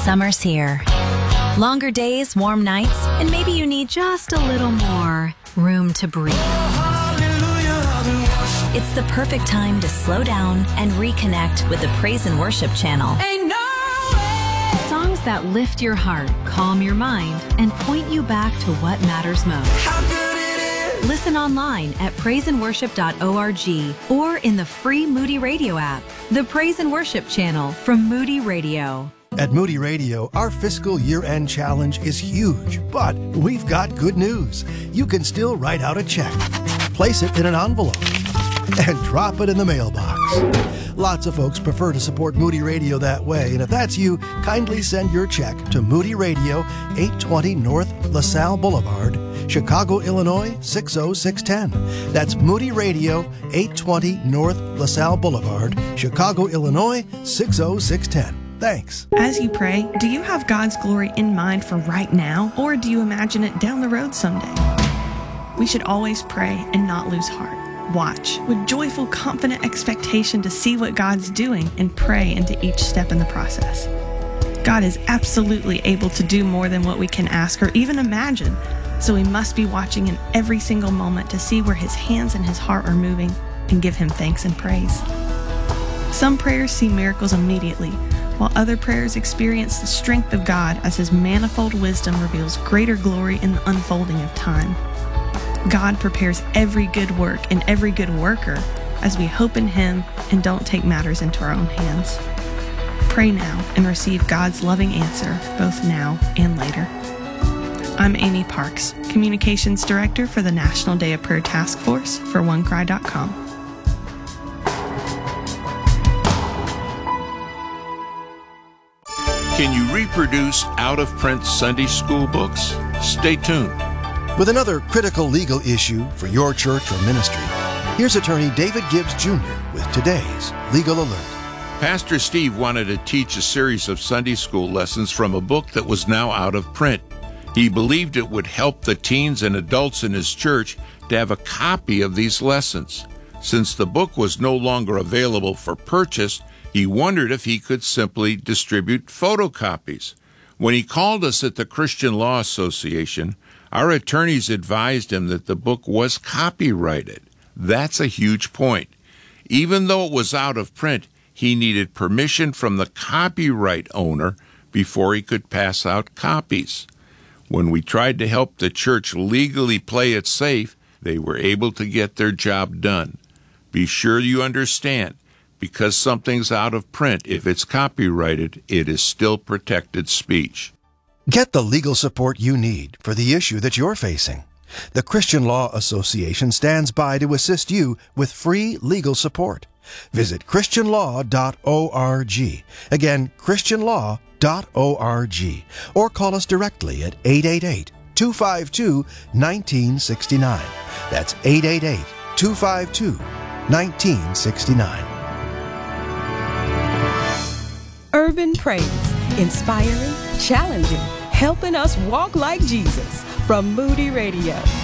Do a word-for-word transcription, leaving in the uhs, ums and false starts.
Summer's here. Longer days, warm nights, and maybe you need just a little more room to breathe. It's the perfect time to slow down and reconnect with the Praise and Worship channel. Ain't no way. Songs that lift your heart, calm your mind, and point you back to what matters most. How good it is. Listen online at praise and worship dot org or in the free Moody Radio app. The Praise and Worship channel from Moody Radio. At Moody Radio, our fiscal year-end challenge is huge, but we've got good news. You can still write out a check, place it in an envelope, and drop it in the mailbox. Lots of folks prefer to support Moody Radio that way, and if that's you, kindly send your check to Moody Radio, eight twenty North LaSalle Boulevard, Chicago, Illinois, six oh six one oh. That's Moody Radio, eight twenty North LaSalle Boulevard, Chicago, Illinois, six oh six one oh. Thanks. As you pray, do you have God's glory in mind for right now, or do you imagine it down the road someday? We should always pray and not lose heart. Watch with joyful, confident expectation to see what God's doing and pray into each step in the process. God is absolutely able to do more than what we can ask or even imagine, so we must be watching in every single moment to see where His hands and His heart are moving and give Him thanks and praise. Some prayers see miracles immediately, while other prayers experience the strength of God as His manifold wisdom reveals greater glory in the unfolding of time. God prepares every good work and every good worker as we hope in Him and don't take matters into our own hands. Pray now and receive God's loving answer both now and later. I'm Amy Parks, Communications Director for the National Day of Prayer Task Force for one cry dot com. Can you reproduce out-of-print Sunday school books? Stay tuned. With another critical legal issue for your church or ministry, here's attorney David Gibbs Junior with today's Legal Alert. Pastor Steve wanted to teach a series of Sunday school lessons from a book that was now out of print. He believed it would help the teens and adults in his church to have a copy of these lessons. Since the book was no longer available for purchase, he wondered if he could simply distribute photocopies. When he called us at the Christian Law Association, our attorneys advised him that the book was copyrighted. That's a huge point. Even though it was out of print, he needed permission from the copyright owner before he could pass out copies. When we tried to help the church legally play it safe, they were able to get their job done. Be sure you understand, because something's out of print, if it's copyrighted, it is still protected speech. Get the legal support you need for the issue that you're facing. The Christian Law Association stands by to assist you with free legal support. Visit christian law dot org. Again, christian law dot org. Or call us directly at eight eight eight, two five two, one nine six nine. That's eight eight eight, two five two, one nine six nine. Urban Praise, inspiring, challenging, helping us walk like Jesus from Moody Radio.